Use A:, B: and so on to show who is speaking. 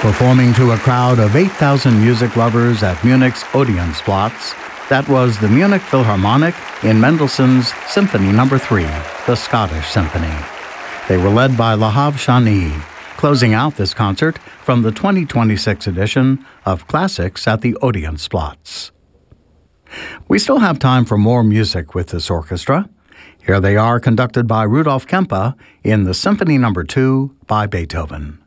A: Performing to a crowd of 8,000 music lovers at Munich's Odeonsplatz, that was the Munich Philharmonic in Mendelssohn's Symphony No. 3, the Scottish Symphony. They were led by Lahav Shani, closing out this concert from the 2026 edition of Classics at the Odeonsplatz. We still have time for more music with this orchestra. Here they are, conducted by Rudolf Kempe in the Symphony No. 2 by Beethoven.